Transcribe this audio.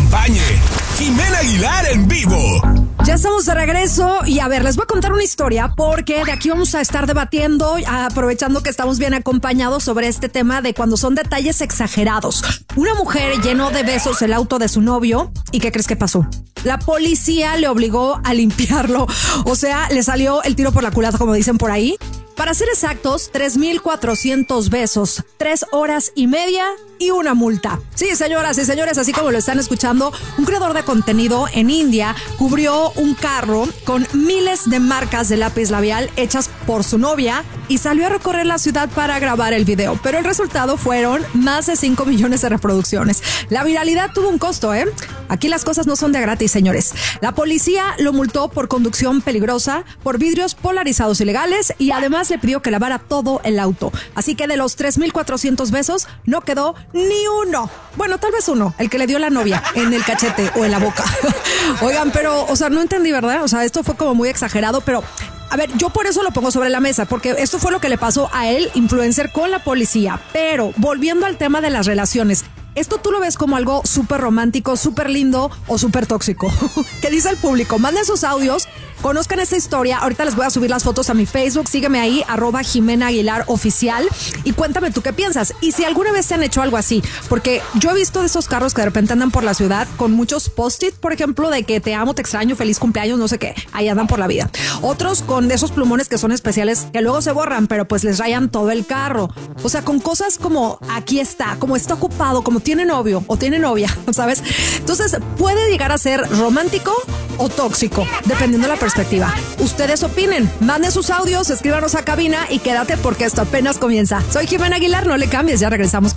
acompañe. Jimena Aguilar en vivo. Ya estamos de regreso y a ver, les voy a contar una historia porque de aquí vamos a estar debatiendo, aprovechando que estamos bien acompañados sobre este tema de cuando son detalles exagerados. Una mujer llenó de besos el auto de su novio y ¿qué crees que pasó? La policía le obligó a limpiarlo, o sea, le salió el tiro por la culata, como dicen por ahí. Para ser exactos, 3,400 besos, 3 horas y media y una multa. Sí, señoras y señores, así como lo están escuchando, un creador de contenido en India cubrió un carro con miles de marcas de lápiz labial hechas por su novia y salió a recorrer la ciudad para grabar el video. Pero el resultado fueron más de 5 millones de reproducciones. La viralidad tuvo un costo, ¿eh? Aquí las cosas no son de gratis, señores. La policía lo multó por conducción peligrosa, por vidrios polarizados ilegales y además le pidió que lavara todo el auto. Así que de los 3,400 besos no quedó ni uno. Bueno, tal vez uno, el que le dio la novia en el cachete o en la boca. Oigan, pero, o sea, no entendí, ¿verdad? O sea, esto fue como muy exagerado, pero a ver, yo por eso lo pongo sobre la mesa, porque esto fue lo que le pasó a él, influencer, con la policía. Pero volviendo al tema de las relaciones, ¿esto tú lo ves como algo súper romántico, súper lindo o súper tóxico? ¿Qué dice el público? Manden sus audios, conozcan esta historia. Ahorita les voy a subir las fotos a mi Facebook. Sígueme ahí, @Jimena Aguilar Oficial. Y cuéntame tú qué piensas. Y si alguna vez te han hecho algo así. Porque yo he visto de esos carros que de repente andan por la ciudad con muchos post-it, por ejemplo, de que te amo, te extraño, feliz cumpleaños, no sé qué. Ahí andan por la vida. Otros con esos plumones que son especiales que luego se borran, pero pues les rayan todo el carro. O sea, con cosas como aquí está, como está ocupado, como tiene novio o tiene novia, ¿sabes? Entonces puede llegar a ser romántico o tóxico, dependiendo de la perspectiva. Ustedes opinen, manden sus audios, escríbanos a cabina y quédate porque esto apenas comienza. Soy Jimena Aguilar, no le cambies, ya regresamos con